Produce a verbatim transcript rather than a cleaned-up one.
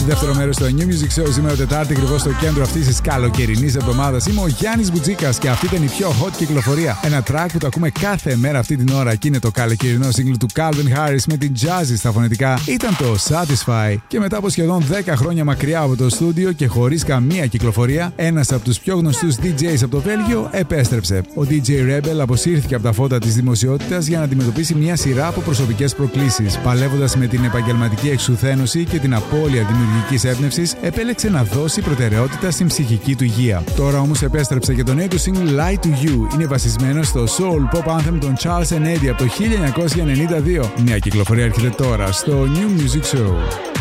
Δεύτερο μέρος στο New Music Show σήμερα Τετάρτη, ακριβώς στο κέντρο αυτής της καλοκαιρινής εβδομάδας. Είμαι ο Γιάννης Μπουτζίκας και αυτή ήταν η πιο hot κυκλοφορία. Ένα track που το ακούμε κάθε μέρα αυτή την ώρα και είναι το καλοκαιρινό single του Calvin Harris με την Jazzy στα φωνητικά. Ήταν το Satisfy. Και μετά από σχεδόν δέκα χρόνια μακριά από το στούντιο και χωρίς καμία κυκλοφορία, ένας από τους πιο γνωστούς ντι τζέις από το Βέλγιο επέστρεψε. Ο ντι τζέι Rebel αποσύρθηκε από τα φώτα της δημοσιότητας για να αντιμετωπίσει μια σειρά από προσωπικές προκλήσεις. Παλεύοντας με την επαγγελματική εξουθένωση και την απώλεια δημιουργικής έμπνευσης, επέλεξε να δώσει προτεραιότητα στην ψυχική του υγεία. Τώρα όμως επέστρεψε και το νέο του single Lie to You είναι βασισμένο στο soul pop anthem των Charles and Eddie από το χίλια εννιακόσια ενενήντα δύο. Μια κυκλοφορία έρχεται τώρα στο New Music Show.